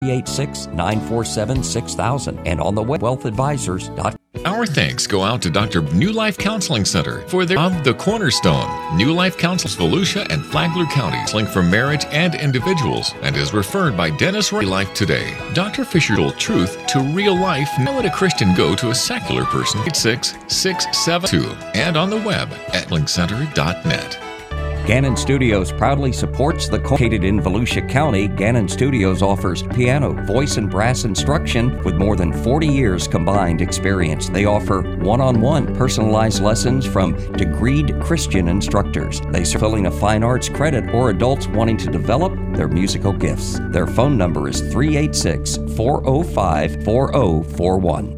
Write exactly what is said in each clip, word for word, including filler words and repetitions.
three eight six, nine four seven, six thousand and on the web wealth advisors dot com. Our thanks go out to Doctor New Life Counseling Center for their of the Cornerstone. New Life counsels Volusia and Flagler counties, linked for marriage and individuals, and is referred by Dennis Roy Life Today. Doctor Fisher told truth to real life. Now let a Christian go to a secular person. eight six, six seven two and on the web at link center dot net. Gannon Studios proudly supports the located in Volusia County. Gannon Studios offers piano, voice, and brass instruction with more than forty years combined experience. They offer one-on-one personalized lessons from degreed Christian instructors. They are filling a fine arts credit or adults wanting to develop their musical gifts. Their phone number is three eight six, four oh five, four oh four one.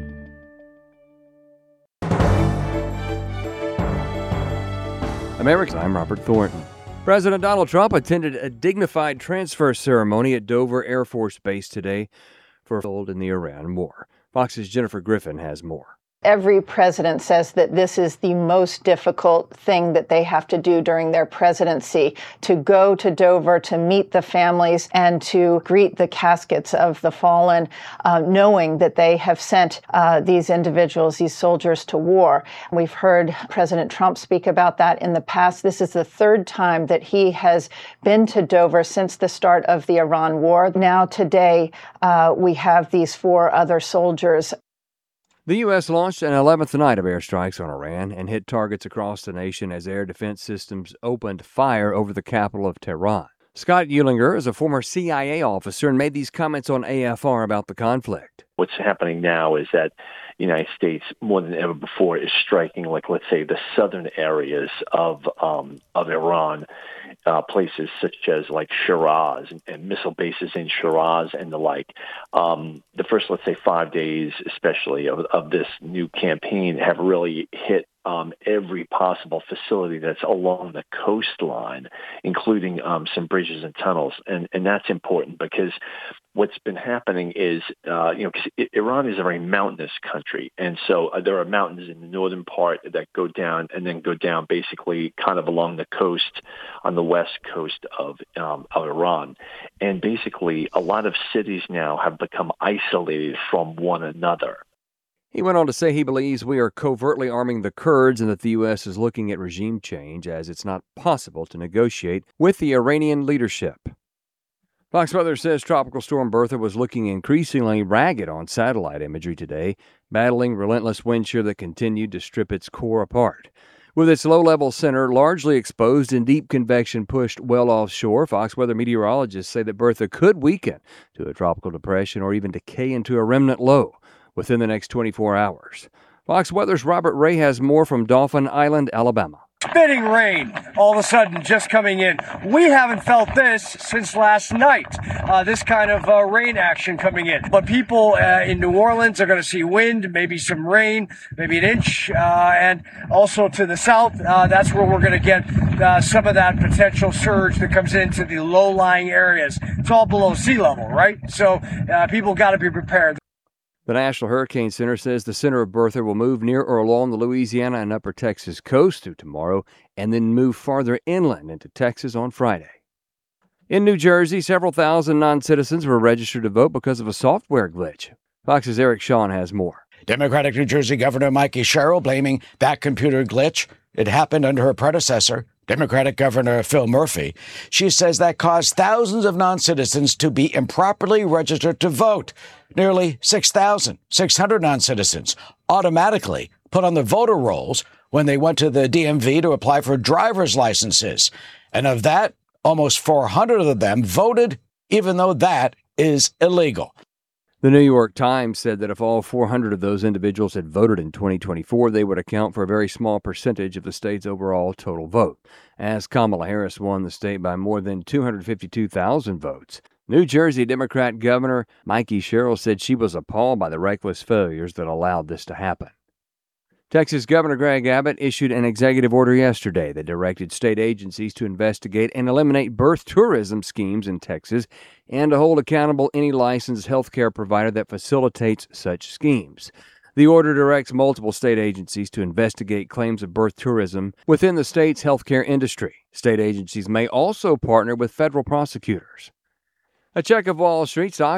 America, I'm Robert Thornton. President Donald Trump attended a dignified transfer ceremony at Dover Air Force Base today for involved in the Iran war. Fox's Jennifer Griffin has more. Every president says that this is the most difficult thing that they have to do during their presidency, to go to Dover, to meet the families, and to greet the caskets of the fallen, uh, knowing that they have sent uh, these individuals, these soldiers, to war. We've heard President Trump speak about that in the past. This is the third time that he has been to Dover since the start of the Iran war. Now today, uh, we have these four other soldiers. The U S launched an eleventh night of airstrikes on Iran and hit targets across the nation as air defense systems opened fire over the capital of Tehran. Scott Eulinger is a former C I A officer and made these comments on A F R about the conflict. What's happening now is that the United States, more than ever before, is striking, like, let's say, the southern areas of um, of Iran, uh, places such as, like, Shiraz and, and missile bases in Shiraz and the like. Um, the first, let's say, five days, especially, of, of this new campaign have really hit Um, every possible facility that's along the coastline, including um, some bridges and tunnels. And, and that's important because what's been happening is, uh, you know, because Iran is a very mountainous country. And so uh, there are mountains in the northern part that go down and then go down basically kind of along the coast on the west coast of, um, of Iran. And basically a lot of cities now have become isolated from one another. He went on to say he believes we are covertly arming the Kurds and that the U S is looking at regime change as it's not possible to negotiate with the Iranian leadership. Fox Weather says Tropical Storm Bertha was looking increasingly ragged on satellite imagery today, battling relentless wind shear that continued to strip its core apart. With its low-level center largely exposed and deep convection pushed well offshore, Fox Weather meteorologists say that Bertha could weaken to a tropical depression or even decay into a remnant low within the next twenty-four hours. Fox Weather's Robert Ray has more from Dauphin Island, Alabama. Spitting rain, all of a sudden, just coming in. We haven't felt this since last night, uh, this kind of uh, rain action coming in. But people uh, in New Orleans are going to see wind, maybe some rain, maybe an inch. Uh, and also to the south, uh, that's where we're going to get uh, some of that potential surge that comes into the low-lying areas. It's all below sea level, right? So uh, people got to be prepared. The National Hurricane Center says the center of Bertha will move near or along the Louisiana and upper Texas coast through tomorrow and then move farther inland into Texas on Friday. In New Jersey, several thousand non-citizens were registered to vote because of a software glitch. Fox's Eric Shawn has more. Democratic New Jersey Governor Mikey Sherrill blaming that computer glitch. It happened under her predecessor, Democratic Governor Phil Murphy. She says that caused thousands of non-citizens to be improperly registered to vote. Nearly six thousand six hundred non-citizens automatically put on the voter rolls when they went to the D M V to apply for driver's licenses. And of that, almost four hundred of them voted, even though that is illegal. The New York Times said that if all four hundred of those individuals had voted in twenty twenty-four, they would account for a very small percentage of the state's overall total vote, as Kamala Harris won the state by more than two hundred fifty-two thousand votes. New Jersey Democrat Governor Mikey Sherrill said she was appalled by the reckless failures that allowed this to happen. Texas Governor Greg Abbott issued an executive order yesterday that directed state agencies to investigate and eliminate birth tourism schemes in Texas and to hold accountable any licensed healthcare provider that facilitates such schemes. The order directs multiple state agencies to investigate claims of birth tourism within the state's healthcare industry. State agencies may also partner with federal prosecutors. A check of Wall Street stocks.